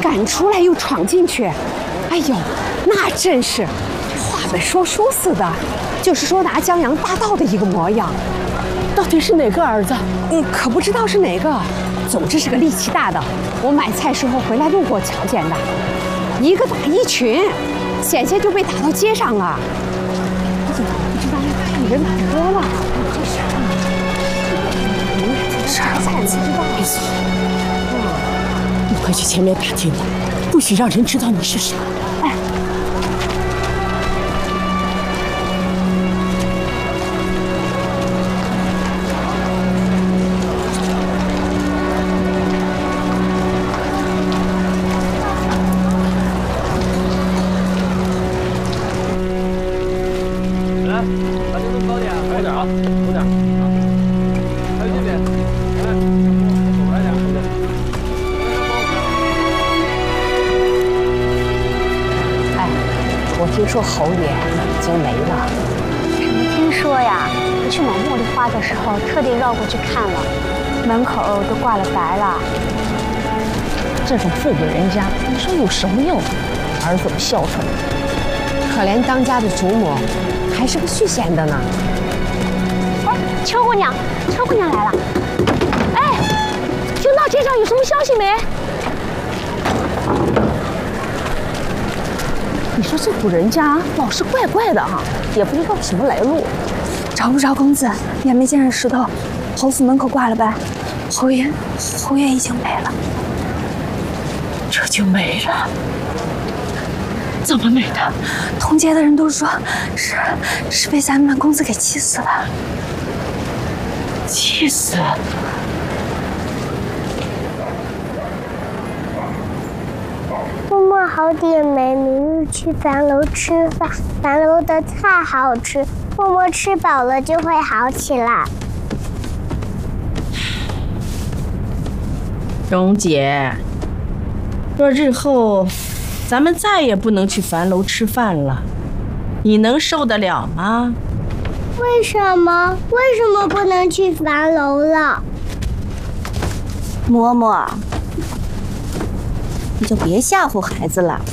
赶出来又闯进去，哎呦，那真是话本说书似的，就是说拿江洋大盗的一个模样。 到底是哪个儿子？ 可不知道是哪个，总之是个力气大的。我买菜时候回来路过瞧见的，一个打一群，险些就被打到街上了。不知道人打多了， 是儿子，不知道。你快去前面打听吧，不许让人知道你是谁。 哎。 听说侯爷已经没了。 什么听说呀？我去买茉莉花的时候，特地绕过去看了，门口都挂了白了。 这种富贵人家，你说有什么用？儿子不孝顺， 可怜当家的主母，还是个续弦的呢。 哎，邱姑娘，邱姑娘来了。哎，听到街上有什么消息没？ 你说这户人家老是怪怪的哈，也不知道什么来路。 找不着公子，也没见着石头。侯府门口挂了白，侯爷已经没了。 这就没了？怎么没的？ 同街的人都说是被咱们公子给气死了。 气死？ 默默好点没，明日去樊楼吃饭，樊楼的菜好吃，默默吃饱了就会好起来。 蓉姐，若日后咱们再也不能去樊楼吃饭了，你能受得了吗？ 为什么不能去樊楼了？ 嬷嬷，你就别吓唬孩子了。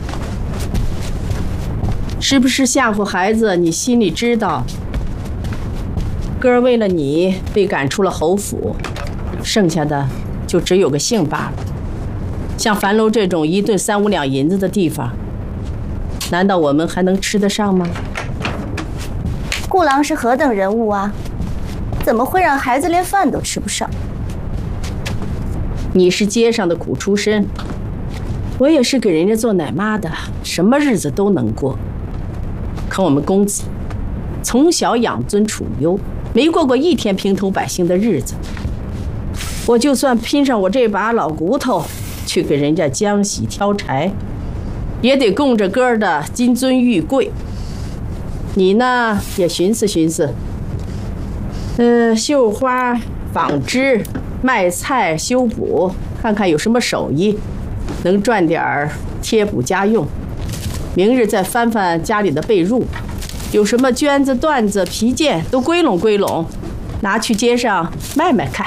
是不是吓唬孩子？你心里知道。哥儿为了你被赶出了侯府，剩下的就只有个姓罢了。像樊楼这种一顿3、5两银子的地方，难道我们还能吃得上吗？ 顾郎是何等人物啊？怎么会让孩子连饭都吃不上？ 你是街上的苦出身，我也是给人家做奶妈的，什么日子都能过。可我们公子从小养尊处优，没过过一天平头百姓的日子。我就算拼上我这把老骨头去给人家浆洗挑柴，也得供着哥儿的金尊玉贵。你呢，也寻思寻思，绣花、纺织、卖菜、修补，看看有什么手艺能赚点儿贴补家用。明日再翻翻家里的被褥，有什么绢子、缎子、皮件都归拢归拢，拿去街上卖卖看。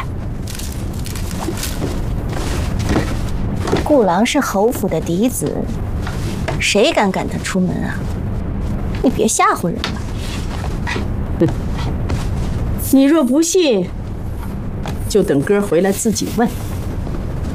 顾郎是侯府的嫡子，谁敢赶他出门啊？你别吓唬人了。 你若不信，就等哥回来自己问。